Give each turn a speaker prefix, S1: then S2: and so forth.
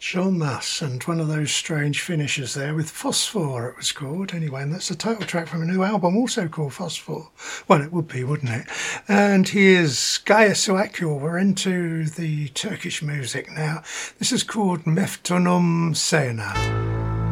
S1: Jean Masse, and one of those strange finishes there with Phosphor, it was called. Anyway, and that's the title track from a new album also called Phosphor. Well, it would be, wouldn't it? And here's Gaye Su Akgül. We're into the Turkish music now. This is called Meftunum Sena.